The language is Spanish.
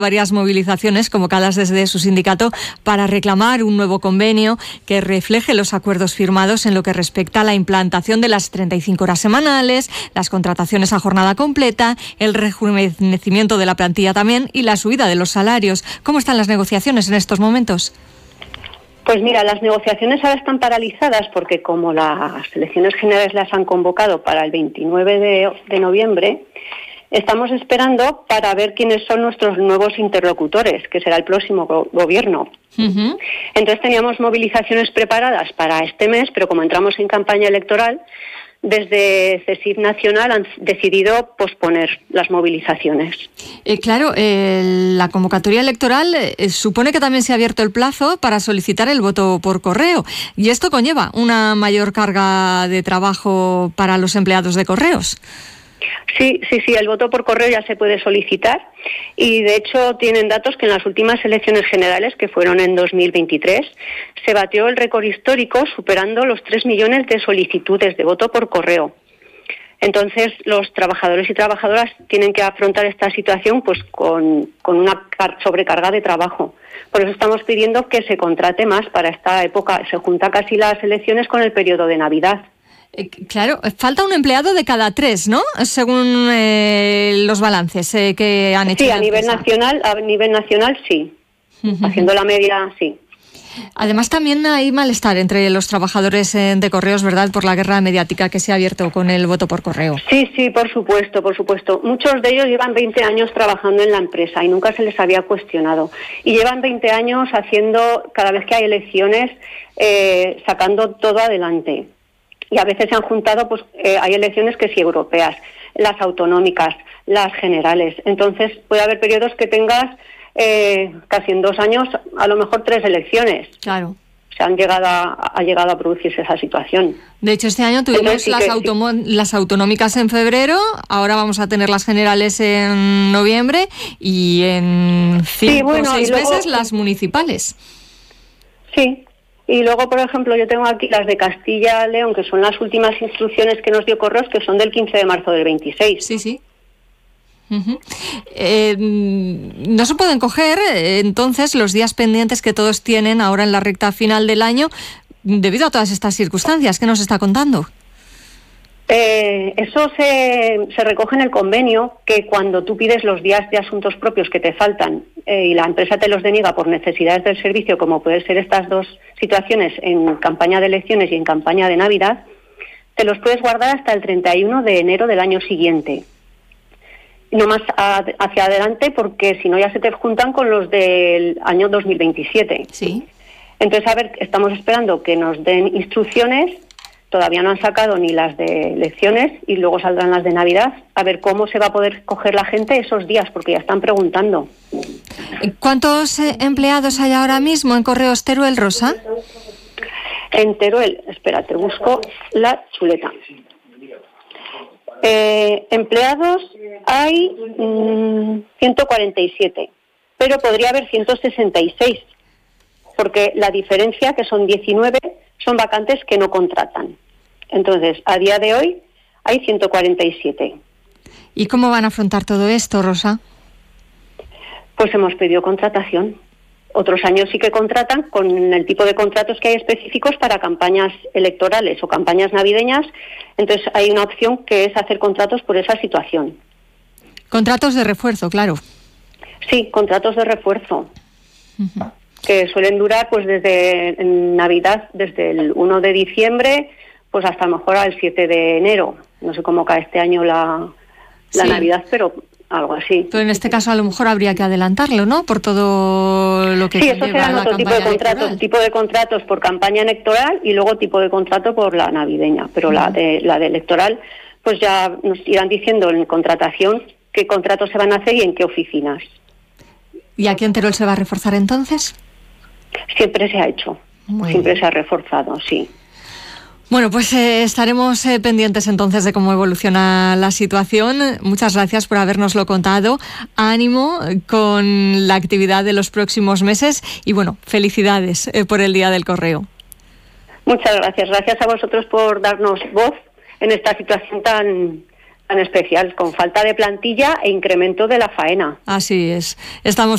Varias movilizaciones convocadas desde su sindicato para reclamar un nuevo convenio que refleje los acuerdos firmados en lo que respecta a la implantación de las 35 horas semanales, las contrataciones a jornada completa, el rejuvenecimiento de la plantilla también y la subida de los salarios. ¿Cómo están las negociaciones en estos momentos? Pues mira, las negociaciones ahora están paralizadas porque como las elecciones generales las han convocado para el 29 de noviembre, estamos esperando para ver quiénes son nuestros nuevos interlocutores, que será el próximo gobierno. Uh-huh. Entonces teníamos movilizaciones preparadas para este mes, pero como entramos en campaña electoral, desde CESIF Nacional han decidido posponer las movilizaciones. Claro, la convocatoria electoral supone que también se ha abierto el plazo para solicitar el voto por correo, y esto conlleva una mayor carga de trabajo para los empleados de correos. Sí, el voto por correo ya se puede solicitar y de hecho tienen datos que en las últimas elecciones generales, que fueron en 2023, se batió el récord histórico superando los 3 millones de solicitudes de voto por correo. Entonces los trabajadores y trabajadoras tienen que afrontar esta situación pues con una sobrecarga de trabajo. Por eso estamos pidiendo que se contrate más para esta época. Se junta casi las elecciones con el periodo de Navidad. Claro, falta un empleado de cada 3, ¿no? Según los balances que han hecho. Sí, a nivel nacional sí. Uh-huh. Haciendo la media, sí. Además también hay malestar entre los trabajadores de correos, ¿verdad?, por la guerra mediática que se ha abierto con el voto por correo. Sí, por supuesto. Muchos de ellos llevan 20 años trabajando en la empresa y nunca se les había cuestionado. Y llevan 20 años haciendo, cada vez que hay elecciones, sacando todo adelante. Y a veces se han juntado, pues hay elecciones que sí europeas, las autonómicas, las generales. Entonces puede haber periodos que tengas casi en 2 años, a lo mejor 3 elecciones. Claro. Ha llegado a producirse esa situación. De hecho, este año tuvimos las autonómicas en febrero, ahora vamos a tener las generales en noviembre y en 5 o 6 meses las municipales. Sí. Y luego, por ejemplo, yo tengo aquí las de Castilla-León, que son las últimas instrucciones que nos dio Correos, que son del 15 de marzo del 26. Sí. Uh-huh. No se pueden coger, entonces, los días pendientes que todos tienen ahora en la recta final del año, debido a todas estas circunstancias. ¿Qué nos está contando? Eso se recoge en el convenio, que cuando tú pides los días de asuntos propios que te faltan y la empresa te los deniega por necesidades del servicio, como pueden ser estas 2 situaciones en campaña de elecciones y en campaña de Navidad, te los puedes guardar hasta el 31 de enero del año siguiente. No más hacia adelante, porque si no ya se te juntan con los del año 2027. Sí. Entonces, estamos esperando que nos den instrucciones. Todavía no han sacado ni las de elecciones y luego saldrán las de Navidad, a ver cómo se va a poder coger la gente esos días, porque ya están preguntando. ¿Cuántos empleados hay ahora mismo en Correos Teruel, Rosa? En Teruel, espérate, busco la chuleta. Empleados hay 147, pero podría haber 166, porque la diferencia, que son 19, son vacantes que no contratan. Entonces, a día de hoy hay 147. ¿Y cómo van a afrontar todo esto, Rosa? Pues hemos pedido contratación. Otros años sí que contratan con el tipo de contratos que hay específicos para campañas electorales o campañas navideñas. Entonces, hay una opción que es hacer contratos por esa situación. Contratos de refuerzo, claro. Sí, contratos de refuerzo. Uh-huh. Que suelen durar pues desde Navidad, desde el 1 de diciembre, pues hasta a lo mejor al 7 de enero. No sé cómo cae este año la Navidad, pero algo así. Pero en este caso a lo mejor habría que adelantarlo, ¿no? Por todo lo que sí, eso será otro tipo de contratos, tipo de contratos por campaña electoral y luego tipo de contrato por la navideña. Pero la de electoral, pues ya nos irán diciendo en contratación qué contratos se van a hacer y en qué oficinas. ¿Y aquí en Teruel se va a reforzar entonces? Siempre se ha hecho, siempre se ha reforzado, sí. Bueno, pues estaremos pendientes entonces de cómo evoluciona la situación. Muchas gracias por habérnoslo contado. Ánimo con la actividad de los próximos meses y bueno, felicidades por el Día del Correo. Muchas gracias. Gracias a vosotros por darnos voz en esta situación tan especial, con falta de plantilla e incremento de la faena. Así es. Estamos